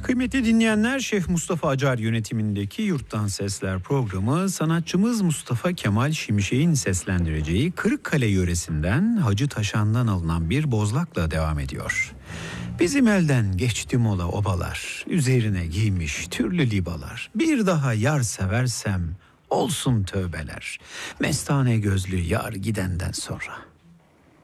Kıymetli dinleyenler, Şeyh Mustafa Acar yönetimindeki Yurttan Sesler programı sanatçımız Mustafa Kemal Şimşek'in seslendireceği Kırıkkale yöresinden Hacı Taşan'dan alınan bir bozlakla devam ediyor. Bizim elden geçti mola obalar, üzerine giymiş türlü libalar. Bir daha yar seversem olsun tövbeler, mestane gözlü yar gidenden sonra.